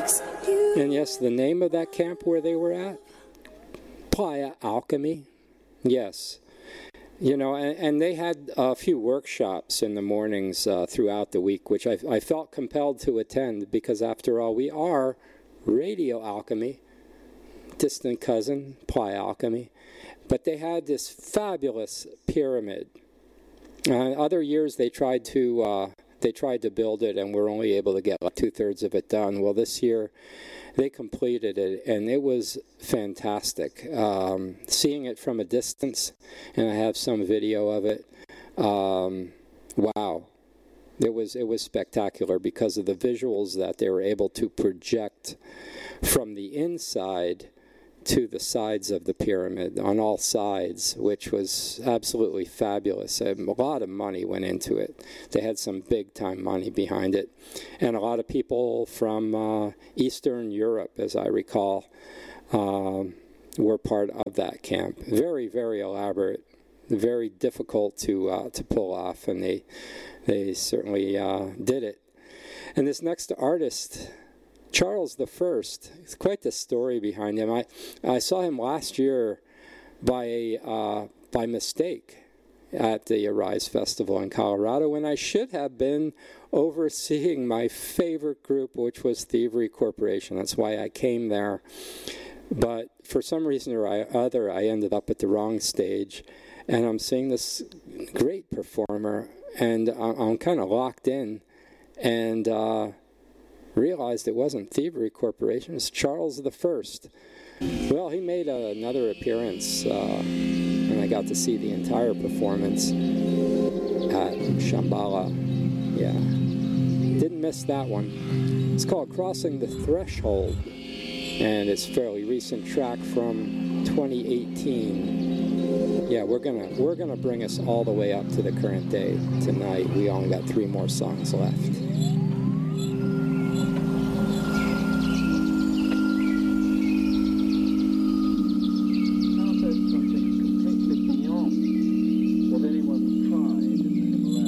And yes, the name of that camp where they were at, Playa Alchemy. Yes. You know, and they had a few workshops in the mornings throughout the week, which I felt compelled to attend because, after all, we are Radio Alchemy, distant cousin, Playa Alchemy. But they had this fabulous pyramid. Other years they tried to build it and were only able to get like 2/3 of it done. Well, this year they completed it, and it was fantastic. Seeing it from a distance, and I have some video of it. Wow, it was spectacular because of the visuals that they were able to project from the inside to the sides of the pyramid on all sides, which was absolutely fabulous. A lot of money went into it. They had some big time money behind it, and a lot of people from Eastern Europe, as I recall, were part of that camp. Very, very elaborate, very difficult to pull off, and they certainly did it. And this next artist, Charles I, it's quite the story behind him. I saw him last year by mistake at the Arise Festival in Colorado when I should have been overseeing my favorite group, which was Thievery Corporation. That's why I came there. But for some reason or other, I ended up at the wrong stage, and I'm seeing this great performer, and I'm kind of locked in, and realized it wasn't Thievery Corporation, it's Charles I. Well, he made another appearance, and I got to see the entire performance at Shambhala. Yeah, didn't miss that one. It's called Crossing the Threshold, and it's a fairly recent track from 2018. Yeah, we're gonna bring us all the way up to the current day tonight. We only got 3 more songs left.